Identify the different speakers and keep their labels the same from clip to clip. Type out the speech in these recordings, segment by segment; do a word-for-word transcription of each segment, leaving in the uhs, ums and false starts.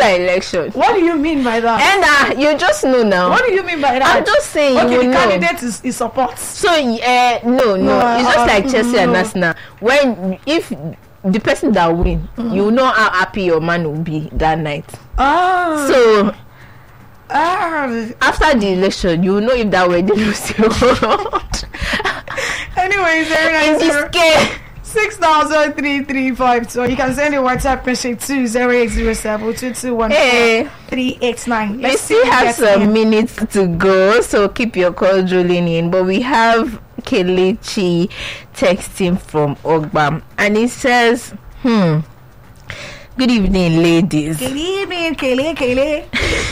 Speaker 1: after election.
Speaker 2: What do you mean by that?
Speaker 1: And uh, you just know now.
Speaker 2: What do you mean by that?
Speaker 1: I'm just saying.
Speaker 2: Okay,
Speaker 1: you
Speaker 2: the
Speaker 1: know.
Speaker 2: candidate is, is support.
Speaker 1: So uh, no, no,
Speaker 2: No,
Speaker 1: it's just
Speaker 2: uh,
Speaker 1: like Chelsea
Speaker 2: no.
Speaker 1: and Arsenal. When if the person that win, mm. you know how happy your man will be that night.
Speaker 2: Ah.
Speaker 1: So
Speaker 2: ah.
Speaker 1: after the election, you know if that wedding will still hold.
Speaker 2: Anyways, very nice.
Speaker 1: In this case.
Speaker 2: Six thousand three three five two. You can send a WhatsApp message to zero eight zero seven two two one four three eight nine.
Speaker 1: We still have some minutes to go, so keep your calls rolling in. But we have Kelechi texting from Ogba, and he says, "Hmm, good evening, ladies.
Speaker 2: Good evening, Kele, Kele.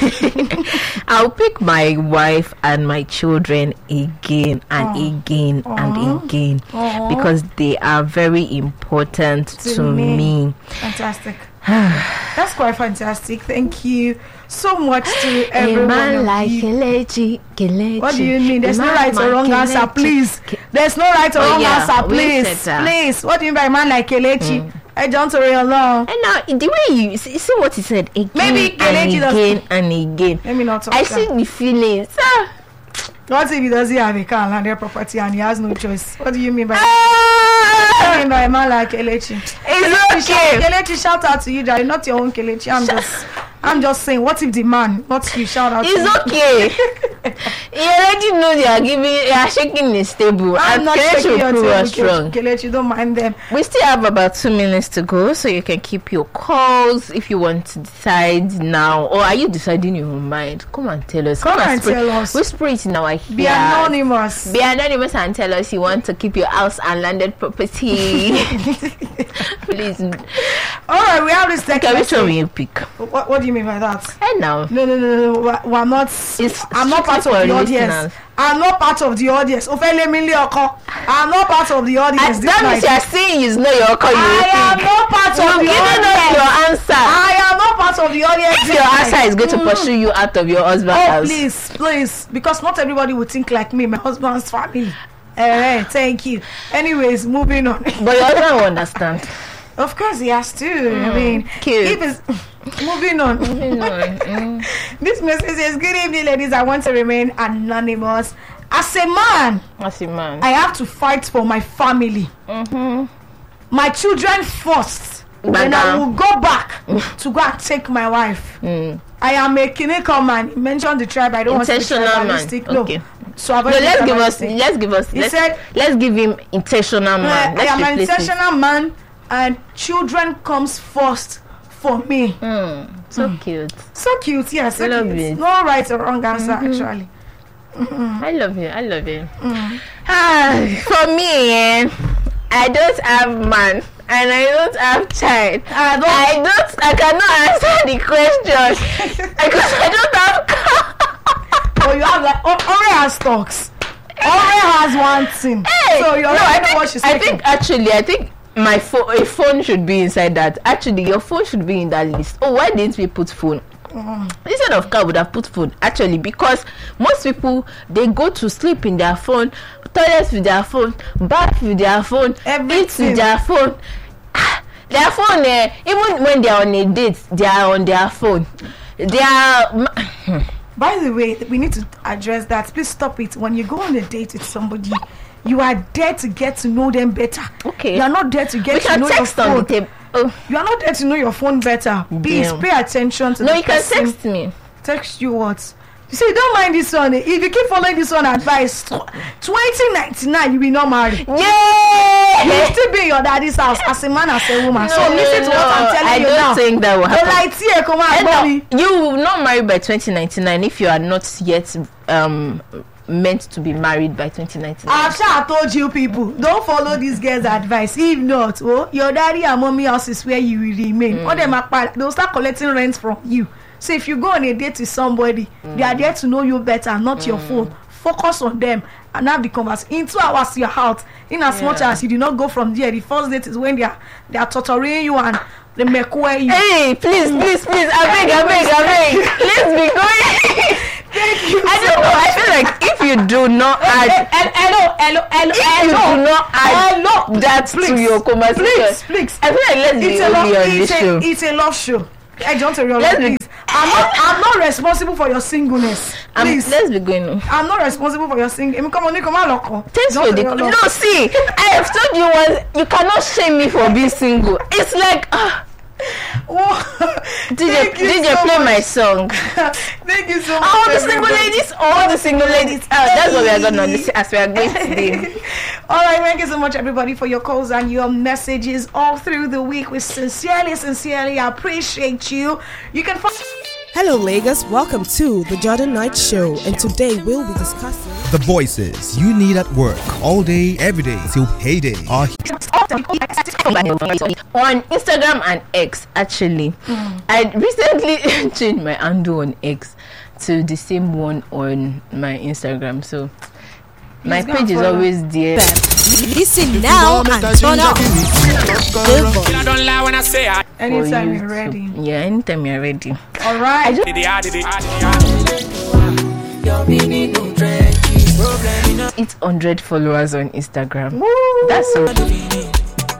Speaker 1: I'll pick my wife and my children again and
Speaker 2: Aww.
Speaker 1: again
Speaker 2: Aww.
Speaker 1: and again
Speaker 2: Aww.
Speaker 1: because they are very important to,
Speaker 2: To me.
Speaker 1: me."
Speaker 2: Fantastic. That's quite fantastic. Thank you so much to everyone.
Speaker 1: A man
Speaker 2: of
Speaker 1: like
Speaker 2: you.
Speaker 1: Kelechi, Kelechi.
Speaker 2: What do you mean? There's
Speaker 1: A
Speaker 2: no
Speaker 1: man
Speaker 2: right or
Speaker 1: like
Speaker 2: wrong answer,
Speaker 1: Kelechi.
Speaker 2: please. There's no right or
Speaker 1: Oh,
Speaker 2: wrong
Speaker 1: yeah,
Speaker 2: answer,
Speaker 1: we
Speaker 2: please.
Speaker 1: said that.
Speaker 2: Please. What do you mean by a man like Kelechi?
Speaker 1: Mm.
Speaker 2: I don't worry along.
Speaker 1: And now the way you see, see what he said again
Speaker 2: Maybe
Speaker 1: and
Speaker 2: Kelechi does-
Speaker 1: again and again.
Speaker 2: Let me not talk.
Speaker 1: I
Speaker 2: that.
Speaker 1: see the feelings. Ah.
Speaker 2: What if he doesn't have a car and landed property and he has no choice? What do you mean by What do
Speaker 1: Ah.
Speaker 2: you mean by a man like Kelechi?
Speaker 1: It's okay.
Speaker 2: Kelechi, shout out to you, Daddy. Not your own Kelechi. I'm just, I'm just saying. What if the man, not you, shout out? to
Speaker 1: It's
Speaker 2: you.
Speaker 1: okay. You already know they are giving, they are shaking the stable.
Speaker 2: I'm
Speaker 1: And
Speaker 2: not
Speaker 1: Kelechi
Speaker 2: shaking
Speaker 1: will
Speaker 2: your
Speaker 1: prove
Speaker 2: table,
Speaker 1: us wrong.
Speaker 2: Kelechi, don't mind them.
Speaker 1: We still have about two minutes to go, so you can keep your calls if you want to decide now. Or are you deciding in your mind? Come and tell us.
Speaker 2: Come and
Speaker 1: spray-
Speaker 2: tell us.
Speaker 1: Whisper it in our ears.
Speaker 2: Be anonymous.
Speaker 1: Be anonymous and tell us you want to keep your house and landed property. Please.
Speaker 2: All right, we have this text
Speaker 1: Okay, which one will
Speaker 2: message.
Speaker 1: you pick?
Speaker 2: What, what do you mean by that?
Speaker 1: And now.
Speaker 2: No, no, no, no. We're, we're not.
Speaker 1: It's
Speaker 2: I'm not part of
Speaker 1: strictly
Speaker 2: the
Speaker 1: for
Speaker 2: audience.
Speaker 1: listeners.
Speaker 2: I'm not part of the audience. Ofele Mili Oko. I'm not part of the audience.
Speaker 1: I,
Speaker 2: this
Speaker 1: that means
Speaker 2: night.
Speaker 1: you are saying you know your call.
Speaker 2: I am not part
Speaker 1: You're
Speaker 2: of the
Speaker 1: giving us
Speaker 2: audience.
Speaker 1: your answer.
Speaker 2: I am not part of the audience.
Speaker 1: If your answer is going to pursue you out of your husband's
Speaker 2: Oh,
Speaker 1: house.
Speaker 2: please, please. Because not everybody would think like me, my husband's family. Eh, thank you. Anyways, moving on.
Speaker 1: But your husband will understand.
Speaker 2: Of course, he has to. I mean,
Speaker 1: cute.
Speaker 2: if it's moving on.
Speaker 1: Moving on. Mm.
Speaker 2: This message says, "Good evening, ladies. I want to remain anonymous. As a man,
Speaker 1: As a man.
Speaker 2: I have to fight for my family,
Speaker 1: Mm-hmm.
Speaker 2: my children first.
Speaker 1: But
Speaker 2: Then I
Speaker 1: now-
Speaker 2: will go back to go and take my wife.
Speaker 1: Mm.
Speaker 2: I am a Kineko man. He mentioned the tribe. I don't want to be
Speaker 1: Intentional man.
Speaker 2: tribalistic. No.
Speaker 1: Okay.
Speaker 2: So I've
Speaker 1: No,
Speaker 2: already
Speaker 1: let's give us.
Speaker 2: tribalistic.
Speaker 1: Let's give us.
Speaker 2: He
Speaker 1: Let's,
Speaker 2: said,
Speaker 1: let's give him intentional man.
Speaker 2: Uh, I
Speaker 1: Let's
Speaker 2: am an
Speaker 1: replace it.
Speaker 2: intentional man, and children comes first for me.
Speaker 1: Mm. So cute.
Speaker 2: So cute, yeah, so
Speaker 1: I love
Speaker 2: cute.
Speaker 1: it.
Speaker 2: No right or wrong answer, actually.
Speaker 1: I love you. I love you.
Speaker 2: Mm.
Speaker 1: Ah, for me, eh, I don't have man and I don't have child.
Speaker 2: I don't-
Speaker 1: I don't. I cannot answer the question because I don't have car.
Speaker 2: Oh, you have like Ore has stocks. Ore has one thing.
Speaker 1: Hey,
Speaker 2: So you
Speaker 1: no,
Speaker 2: already
Speaker 1: I
Speaker 2: know
Speaker 1: think,
Speaker 2: what she's
Speaker 1: I
Speaker 2: taking.
Speaker 1: think actually, I think my phone, a phone should be inside that. Actually, your phone should be in that list. Oh, why didn't we put phone?
Speaker 2: Mm.
Speaker 1: Instead of car, would have put phone. Actually, because most people they go to sleep in their phone, toilet with their phone, bath with their phone, eat
Speaker 2: Everything.
Speaker 1: with their phone. Ah, their phone, eh, even when they are on a date, they are on their phone. They are.
Speaker 2: By the way, we need to address that. Please stop it. When you go on a date with somebody, you are there to get to know them better.
Speaker 1: Okay.
Speaker 2: You are not there to get
Speaker 1: We
Speaker 2: to
Speaker 1: can
Speaker 2: know
Speaker 1: text
Speaker 2: your
Speaker 1: on
Speaker 2: phone.
Speaker 1: the table. Oh.
Speaker 2: You are not there to know your phone better. Please
Speaker 1: Damn.
Speaker 2: pay attention to
Speaker 1: No,
Speaker 2: the
Speaker 1: you can
Speaker 2: person.
Speaker 1: text me.
Speaker 2: Text you what? You see, don't mind this one. If you keep following this one advice, twenty ninety-nine, you will not marry. You will
Speaker 1: Yeah.
Speaker 2: still be in your daddy's house as a man, as a woman.
Speaker 1: No,
Speaker 2: so listen to
Speaker 1: no,
Speaker 2: what I'm telling
Speaker 1: I
Speaker 2: you
Speaker 1: don't
Speaker 2: now.
Speaker 1: think that will
Speaker 2: The
Speaker 1: happen.
Speaker 2: light here, come on,
Speaker 1: And
Speaker 2: mommy.
Speaker 1: no, you will not marry by twenty ninety-nine if you are not yet um meant to be married by twenty ninety-nine.
Speaker 2: I've sure told you people, don't follow this girl's advice. If not, oh, your daddy and mommy house is where you will remain.
Speaker 1: Mm.
Speaker 2: All them are, they'll start collecting rent from you. So if you go on a date with somebody,
Speaker 1: Mm.
Speaker 2: they are there to know you better, not your phone. Focus on them and have the conversation. In two hours, you're out. In as much
Speaker 1: Yeah.
Speaker 2: as you do not go from there, the first date is when they are they are torturing you and they make way you.
Speaker 1: Hey, please, please, please, I beg, I beg, I beg. Let's be going.
Speaker 2: Thank you.
Speaker 1: I don't know. I feel like if you do not add,
Speaker 2: Hello, hello, hello,
Speaker 1: if you do not add
Speaker 2: hello.
Speaker 1: that to
Speaker 2: Please,
Speaker 1: your conversation,
Speaker 2: Please, please.
Speaker 1: I feel like let's be
Speaker 2: It's a, love,
Speaker 1: only on
Speaker 2: it's,
Speaker 1: this
Speaker 2: a,
Speaker 1: show.
Speaker 2: it's a love show. I don't tell you,
Speaker 1: Let's be,
Speaker 2: please. I'm not. I'm not responsible for your singleness.
Speaker 1: Um,
Speaker 2: Please.
Speaker 1: let's be going.
Speaker 2: I'm not responsible for your singing. Come on, come on, loco.
Speaker 1: Thanks for the no. See, I have told you once. You cannot shame me for being single. It's like. Uh, D J, D J, so play much. My song.
Speaker 2: Thank you so much.
Speaker 1: All the single ladies, all the single ladies. Oh, that's what we are gonna listen as we are going today.
Speaker 2: All right, thank you so much, everybody, for your calls and your messages all through the week. We sincerely, sincerely appreciate you. You can find.
Speaker 3: Hello, Lagos. Welcome to the Jordan Knight Show, and today we'll be discussing
Speaker 4: the voices you need at work all day, every day till payday. Are
Speaker 1: on Instagram and X. Actually, mm. I recently changed my handle on X to the same one on my Instagram. So my He's page is always there.
Speaker 3: Listen now and turn up.
Speaker 2: I don't lie when I say I. Anytime you're ready.
Speaker 1: To, yeah, anytime you're ready.
Speaker 2: All right.
Speaker 1: It's one hundred followers on Instagram. Woo. That's so.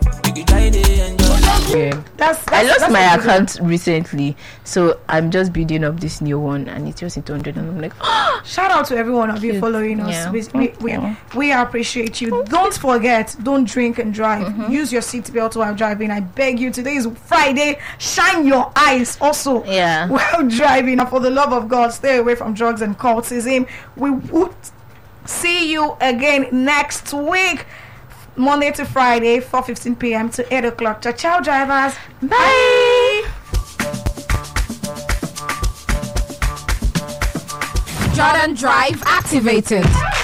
Speaker 1: Yeah. That's, that's, I lost that's my account good. recently, so I'm just building up this new one, and it's just two hundred, and I'm like, oh!
Speaker 2: Shout out to every one of you following us. Yeah. We, we, we, we appreciate you. Don't forget, don't drink and drive. Mm-hmm. Use your seatbelt while driving. I beg you. Today is Friday. Shine your eyes also
Speaker 1: yeah.
Speaker 2: while driving. And for the love of God, stay away from drugs and cultism. We would see you again next week. Monday to Friday, four fifteen p.m. to eight o'clock. Ciao, ciao, drivers. Bye.
Speaker 3: Jordan Drive activated.